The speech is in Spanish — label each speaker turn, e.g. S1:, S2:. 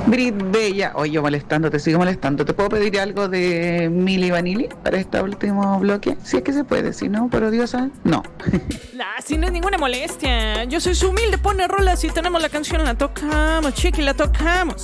S1: Brit Bella, oye, yo molestando, te sigo molestando. ¿Te puedo pedir algo de Mili Vanilli para este último bloque? Si es que se puede, si no, por odiosa, no.
S2: Si no es ninguna molestia. Yo soy su humilde pone rolas y tenemos la canción, la tocamos, chiqui, la tocamos.